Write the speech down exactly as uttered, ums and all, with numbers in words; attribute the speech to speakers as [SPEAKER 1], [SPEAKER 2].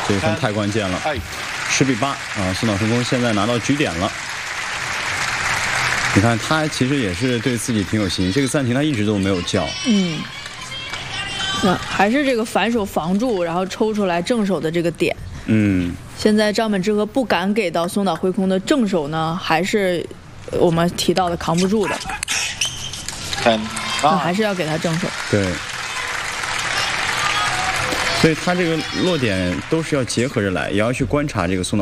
[SPEAKER 1] 这一分太关键了，十比八啊！松岛成功现在拿到局点了。你看他其实也是对自己挺有信心，这个暂停他一直都没有叫。
[SPEAKER 2] 嗯，那还是这个反手防住，然后抽出来正手的这个点。
[SPEAKER 1] 嗯，
[SPEAKER 2] 现在张本智和不敢给到松岛辉空的正手呢，还是我们提到的扛不住的。那还是要给他正手。
[SPEAKER 1] 对。所以他这个落点都是要结合着来，也要去观察这个松岛。